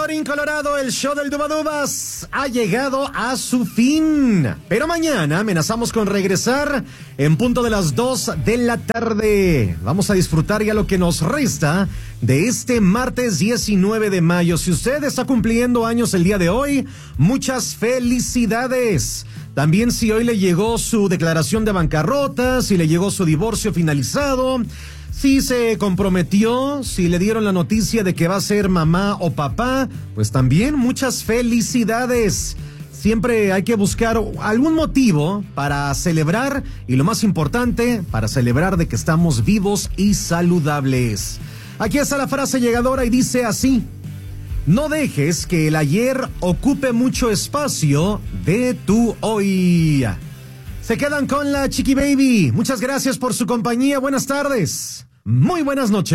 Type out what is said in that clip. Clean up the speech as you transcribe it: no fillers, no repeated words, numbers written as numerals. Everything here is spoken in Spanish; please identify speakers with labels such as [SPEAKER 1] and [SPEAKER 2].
[SPEAKER 1] Colorín colorado, el show del Dubadubas ha llegado a su fin. Pero mañana amenazamos con regresar en punto de las 2 de la tarde. Vamos a disfrutar ya lo que nos resta de este martes 19 de mayo. Si usted está cumpliendo años el día de hoy, muchas felicidades. También si hoy le llegó su declaración de bancarrota, si le llegó su divorcio finalizado, si se comprometió, si le dieron la noticia de que va a ser mamá o papá, pues también muchas felicidades. Siempre hay que buscar algún motivo para celebrar y lo más importante, para celebrar de que estamos vivos y saludables. Aquí está la frase llegadora y dice así: no dejes que el ayer ocupe mucho espacio de tu hoy. Se quedan con la Chiqui Baby. Muchas gracias por su compañía. Buenas tardes. Muy buenas noches.